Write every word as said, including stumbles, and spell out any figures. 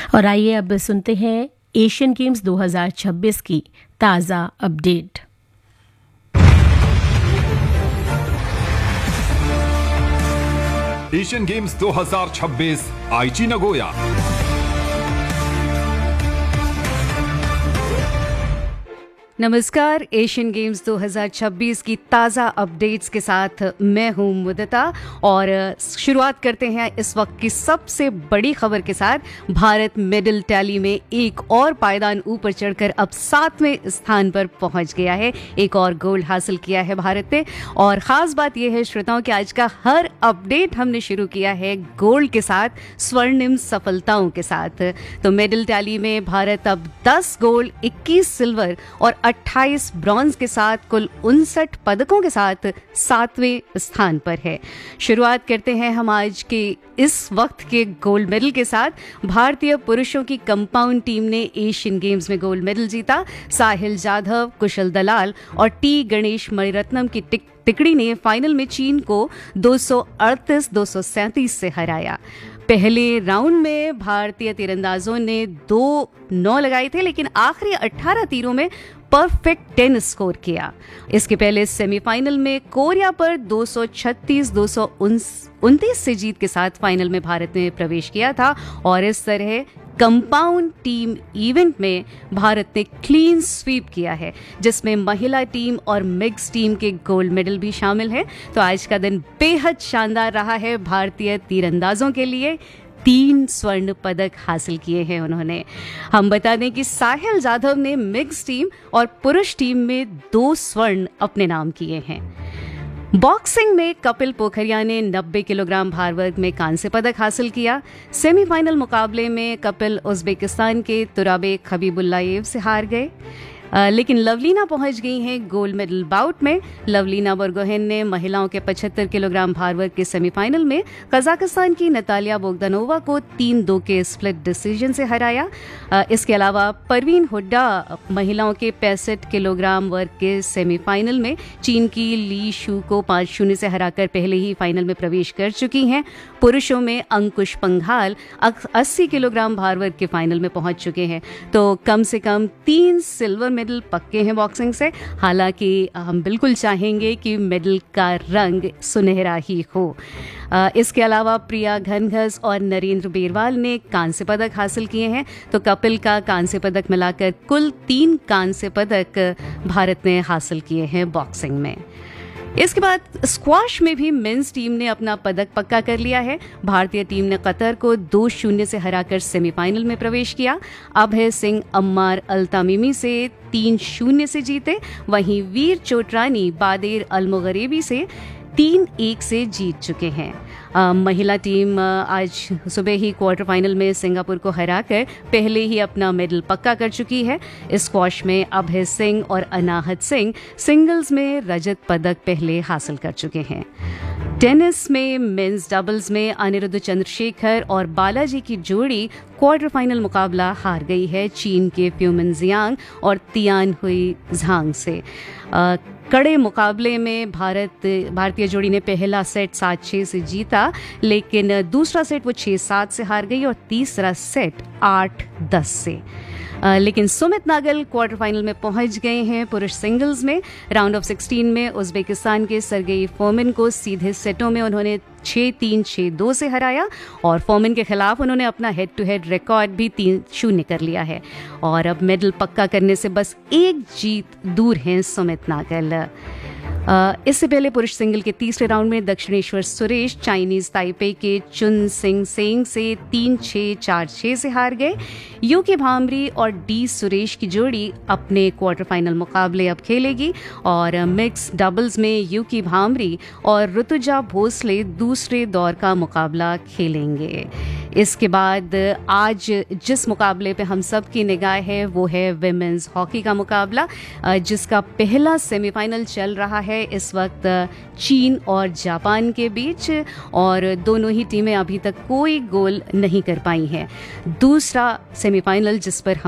और आइए अब सुनते हैं एशियन गेम्स दो हज़ार छब्बीस की ताज़ा अपडेट। एशियन गेम्स दो हज़ार छब्बीस आईची नगोया। नमस्कार, एशियन गेम्स दो हज़ार छब्बीस की ताज़ा अपडेट्स के साथ मैं हूं मुदिता और शुरुआत करते हैं इस वक्त की सबसे बड़ी खबर के साथ। भारत मेडल टैली में एक और पायदान ऊपर चढ़कर अब सातवें स्थान पर पहुंच गया है। एक और गोल्ड हासिल किया है भारत ने और ख़ास बात यह है श्रोताओं कि आज का हर अपडेट हमने शुरू किया है गोल्ड के साथ, स्वर्णिम सफलताओं के साथ। तो मेडल टैली में भारत अब दस गोल्ड, इक्कीस सिल्वर और अट्ठाईस ब्रॉन्ज के साथ कुल उनसठ पदकों के साथ सातवें स्थान पर है। शुरुआत करते हैं हम आज के इस वक्त के गोल्ड मेडल के साथ। भारतीय पुरुषों की कंपाउंड टीम ने एशियन गेम्स में गोल्ड मेडल जीता। साहिल जाधव, कुशल दलाल और टी गणेश मणिरत्नम की टिक तिकड़ी ने फाइनल में चीन को दो सौ अड़तीस दो सौ सैंतीस से हराया। पहले राउंड में भारतीय तीरंदाजों ने दो नौ लगाए थे, लेकिन आखिरी अठारह तीरों में परफेक्ट टेन स्कोर किया। इसके पहले सेमीफाइनल में कोरिया पर दो सौ छत्तीस दो सौ उनतीस से जीत के साथ फाइनल में भारत ने प्रवेश किया था और इस तरह कंपाउंड टीम इवेंट में भारत ने क्लीन स्वीप किया है, जिसमें महिला टीम और मिक्स टीम के गोल्ड मेडल भी शामिल हैं। तो आज का दिन बेहद शानदार रहा है भारतीय तीरंदाजों के लिए। तीन स्वर्ण पदक हासिल किए हैं उन्होंने। हम बता दें कि साहिल जाधव ने मिक्स टीम और पुरुष टीम में दो स्वर्ण अपने नाम किए हैं। बॉक्सिंग में कपिल पोखरिया ने नब्बे किलोग्राम भार वर्ग में कांस्य पदक हासिल किया। सेमीफाइनल मुकाबले में कपिल उज्बेकिस्तान के तुराबे खबीबुल्लाएव से हार गए, आ, लेकिन लवलीना पहुंच गई हैं गोल्ड मेडल बाउट में। लवलीना बोर्गोहेन ने महिलाओं के पचहत्तर किलोग्राम भार वर्ग के सेमीफाइनल में कजाकिस्तान की नतालिया बोगदानोवा को तीन दो के स्प्लिट डिसीजन से हराया। आ, इसके अलावा परवीन हुड्डा महिलाओं के पैंसठ किलोग्राम वर्ग के सेमीफाइनल में चीन की ली शू को पाँच शून्य से हराकर पहले ही फाइनल में प्रवेश कर चुकी हैं। पुरुषों में अंकुश पंघाल अस्सी किलोग्राम भार वर्ग के फाइनल में पहुंच चुके हैं। तो कम से कम तीन सिल्वर मेडल पक्के हैं बॉक्सिंग से। हालांकि हम बिल्कुल चाहेंगे कि मेडल का रंग सुनहरा ही हो। इसके अलावा प्रिया घनघस और नरेंद्र बेरवाल ने कांस्य पदक हासिल किए हैं। तो कपिल का कांस्य पदक मिलाकर कुल तीन कांस्य पदक भारत ने हासिल किए हैं बॉक्सिंग में। इसके बाद स्क्वाश में भी मेंस टीम ने अपना पदक पक्का कर लिया है। भारतीय टीम ने कतर को दो शून्य से हराकर सेमीफाइनल में प्रवेश किया। अभय सिंह अम्मार अल तमीमी से तीन शून्य से जीते। वहीं वीर चोटरानी बादेर अल मुगरेबी से तीन एक से जीत चुके हैं। आ, महिला टीम आ, आज सुबह ही क्वार्टर फाइनल में सिंगापुर को हराकर पहले ही अपना मेडल पक्का कर चुकी है। स्क्वॉश में अभय सिंह और अनाहत सिंह सिंगल्स में रजत पदक पहले हासिल कर चुके हैं। टेनिस में मेंस डबल्स में अनिरुद्ध चंद्रशेखर और बालाजी की जोड़ी क्वार्टर फाइनल मुकाबला हार गई है चीन के फ्यूमन जियांग और तियान हुई झांग से। आ, कड़े मुकाबले में भारत भारतीय जोड़ी ने पहला सेट सात छः से जीता, लेकिन दूसरा सेट वो छः सात से हार गई और तीसरा सेट आठ दस से। आ, लेकिन सुमित नागल क्वार्टर फाइनल में पहुंच गए हैं पुरुष सिंगल्स में। राउंड ऑफ सिक्सटीन में उज्बेकिस्तान के सरगेई फोमिन को सीधे सेटों में उन्होंने छः तीन छः दो से हराया और फोमिन के खिलाफ उन्होंने अपना हेड टू हेड रिकॉर्ड भी तीन शून्य कर लिया है और अब मेडल पक्का करने से बस एक जीत दूर हैं सुमित नागल। इससे पहले पुरुष सिंगल के तीसरे राउंड में दक्षिणेश्वर सुरेश चाइनीज ताइपे के चुन सिंह सेंग से तीन छः चार छः से हार गए। यूकी भामरी और डी सुरेश की जोड़ी अपने क्वार्टर फाइनल मुकाबले अब खेलेगी और मिक्स डबल्स में यूकी भामरी और ऋतुजा भोसले दूसरे दौर का मुकाबला खेलेंगे। इसके बाद आज जिस मुकाबले पे हम सब की निगाह है वो है विमेंस हॉकी का मुकाबला, जिसका पहला सेमीफाइनल चल रहा है इस वक्त चीन और जापान के बीच और दोनों ही टीमें अभी तक कोई गोल नहीं कर पाई हैं। दूसरा सेमीफाइनल जिस पर